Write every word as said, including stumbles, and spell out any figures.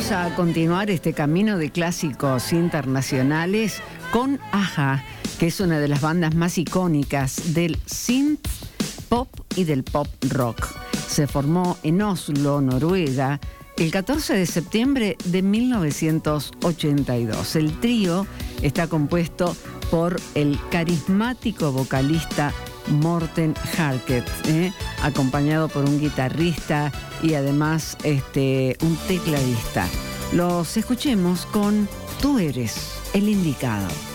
Vamos a continuar este camino de clásicos internacionales con A-ha, que es una de las bandas más icónicas del synth pop y del pop rock. Se formó en Oslo, Noruega, el catorce de septiembre de mil novecientos ochenta y dos. El trío está compuesto por el carismático vocalista Morten Harket, ¿eh? acompañado por un guitarrista y además este, un tecladista. Los escuchemos con Tú eres el indicado.